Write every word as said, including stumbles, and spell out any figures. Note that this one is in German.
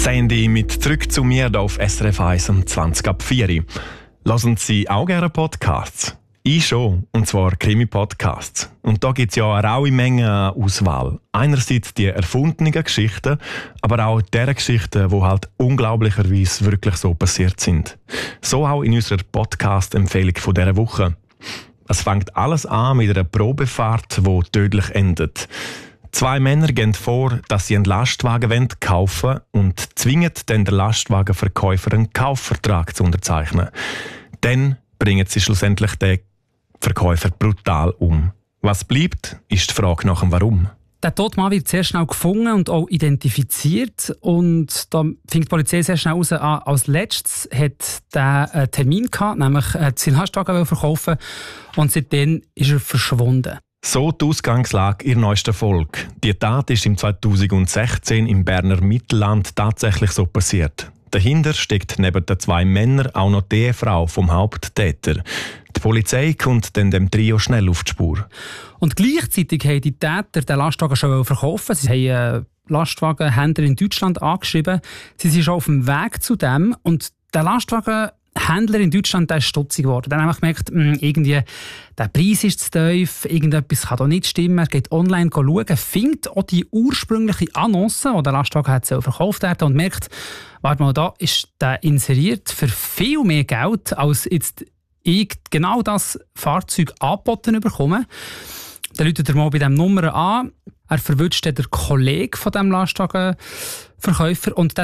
Sandy mit «Zurück zu mir» hier auf S R F eins um zwanzig ab vier. Hören Sie auch gerne Podcasts? Ich schon, und zwar Krimi-Podcasts. Und da gibt es ja eine raue Menge an Auswahl. Einerseits die erfundenen Geschichten, aber auch deren Geschichten, die halt unglaublicherweise wirklich so passiert sind. So auch in unserer Podcast-Empfehlung von dieser Woche. Es fängt alles an mit einer Probefahrt, die tödlich endet. Zwei Männer gehen vor, dass sie einen Lastwagen kaufen wollen und zwingen dann den Lastwagenverkäufer einen Kaufvertrag zu unterzeichnen. Dann bringen sie schlussendlich den Verkäufer brutal um. Was bleibt, ist die Frage nach dem Warum. Der tote Mann wird sehr schnell gefunden und auch identifiziert. Und da findet die Polizei sehr schnell heraus, ah, als letztes hat er einen Termin gehabt, nämlich seinen Lastwagen verkaufen. Und seitdem ist er verschwunden. So die Ausgangslage in der neuesten Folge. Die Tat ist im zweitausendsechzehn im Berner Mittelland tatsächlich so passiert. Dahinter steckt neben den zwei Männern auch noch die Ehefrau vom Haupttäter. Die Polizei kommt dann dem Trio schnell auf die Spur. Und gleichzeitig haben die Täter den Lastwagen schon verkaufen. Sie haben einen Lastwagenhändler in Deutschland angeschrieben. Sie sind schon auf dem Weg zu dem. Und der Lastwagenhändler in Deutschland der ist stutzig geworden. Dann haben wir gemerkt, mh, irgendwie, der Preis ist zu tief, irgendetwas kann da nicht stimmen. Er geht online schauen, findet auch die ursprüngliche Annonce, die der Lastwagen hat verkauft hat, und merkt, warte mal, da ist der inseriert für viel mehr Geld, als jetzt ich genau das Fahrzeug angeboten bekomme. Dann ruft er mal bei diesem Nummer an. Er verwünscht den Kollegen von diesem Lastwagenverkäufer und der